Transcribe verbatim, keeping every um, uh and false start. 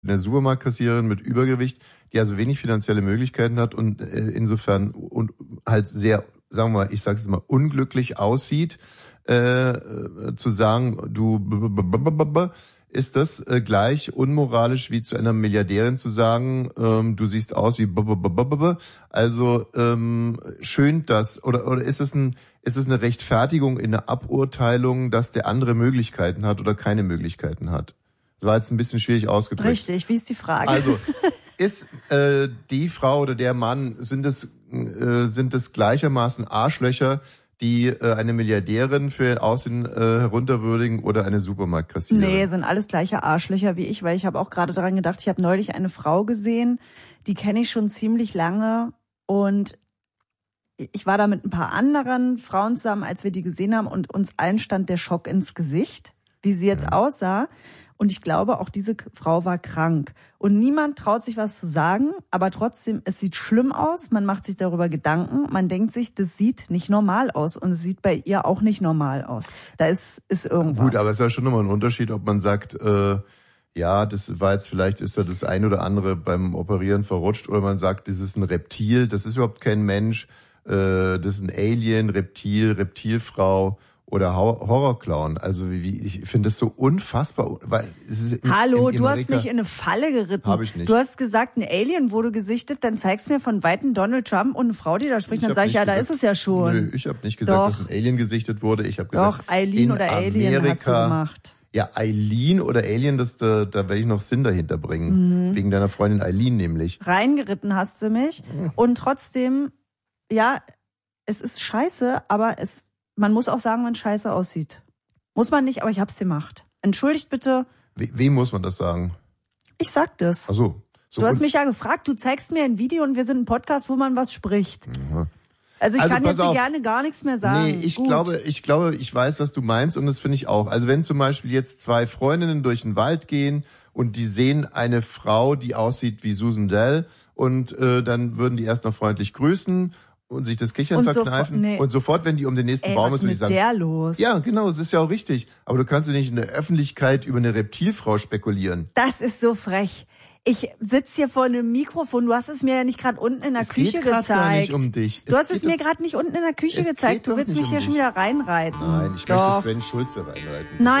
eine Supermarktkassiererin mit Übergewicht, die also wenig finanzielle Möglichkeiten hat und äh, insofern und halt sehr, sagen wir mal, ich sage es mal, unglücklich aussieht, äh, zu sagen, du b b b b b ist das äh, gleich unmoralisch wie zu einer Milliardärin zu sagen, ähm, du siehst aus wie b b b b b. Also ähm, schönt das oder oder ist es ein ist es eine Rechtfertigung in der Aburteilung, dass der andere Möglichkeiten hat oder keine Möglichkeiten hat? Das war jetzt ein bisschen schwierig ausgedrückt. Richtig, wie ist die Frage? Also ist äh, die Frau oder der Mann, sind es äh, sind es gleichermaßen Arschlöcher, die äh, eine Milliardärin für ihr Aussehen äh, herunterwürdigen oder eine Supermarktkassiererin? Nee, sind alles gleiche Arschlöcher wie ich, weil ich habe auch gerade daran gedacht, ich habe neulich eine Frau gesehen, die kenne ich schon ziemlich lange und ich war da mit ein paar anderen Frauen zusammen, als wir die gesehen haben und uns allen stand der Schock ins Gesicht, wie sie jetzt ja. aussah. Und ich glaube, auch diese Frau war krank. Und niemand traut sich was zu sagen, aber trotzdem, es sieht schlimm aus. Man macht sich darüber Gedanken. Man denkt sich, das sieht nicht normal aus. Und es sieht bei ihr auch nicht normal aus. Da ist, ist irgendwas. Gut, aber es ist ja schon nochmal ein Unterschied, ob man sagt, äh, ja, das war jetzt vielleicht, ist da das ein oder andere beim Operieren verrutscht. Oder man sagt, das ist ein Reptil, das ist überhaupt kein Mensch. Äh, das ist ein Alien, Reptil, Reptilfrau. Oder Horrorclown. Also wie, wie ich finde das so unfassbar, weil es ist in, Hallo, in du hast mich in eine Falle geritten. Habe ich nicht. Du hast gesagt, ein Alien wurde gesichtet, dann zeigst mir von Weitem Donald Trump und eine Frau, die da spricht, ich dann sag ich, ja, gesagt, da ist es ja schon. Nö, ich habe nicht gesagt, Doch. dass ein Alien gesichtet wurde. Ich habe gesagt, doch, Eileen oder Alien Amerika, hast du gemacht. Ja, Eileen oder Alien, das da, da werde ich noch Sinn dahinter bringen. Mhm. Wegen deiner Freundin Eileen nämlich. Reingeritten hast du mich. Mhm. Und trotzdem, ja, es ist scheiße, aber es man muss auch sagen, wenn scheiße aussieht. Muss man nicht, aber ich hab's gemacht. Entschuldigt bitte. We- wem muss man das sagen? Ich sag das. Ach so. so du hast mich ja gefragt, du zeigst mir ein Video und wir sind ein Podcast, wo man was spricht. Mhm. Also ich also kann jetzt auf. gerne gar nichts mehr sagen. Nee, ich Gut. glaube, ich glaube, ich weiß, was du meinst und das finde ich auch. Also wenn zum Beispiel jetzt zwei Freundinnen durch den Wald gehen und die sehen eine Frau, die aussieht wie Susan Dell und äh, dann würden die erst noch freundlich grüßen und sich das Kichern und verkneifen. Sofort, nee. Und sofort, wenn die um den nächsten Ey, Baum was ist, würde ich sagen, der los? Ja, genau, es ist ja auch richtig. Aber du kannst doch nicht in der Öffentlichkeit über eine Reptilfrau spekulieren. Das ist so frech. Ich sitze hier vor einem Mikrofon. Du hast es mir ja nicht gerade unten in der es Küche geht gezeigt. Gar nicht um dich. Du es hast es mir gerade nicht unten in der Küche es gezeigt. Du willst mich um hier dich. schon wieder reinreiten. Nein, ich Doch. möchte Sven Schulze reinreiten. Nein.